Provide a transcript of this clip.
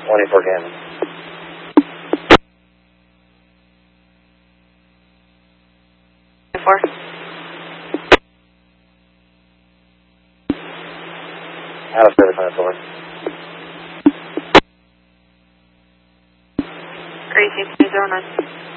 184 Cannon. Out of service on the floor. Great, 209.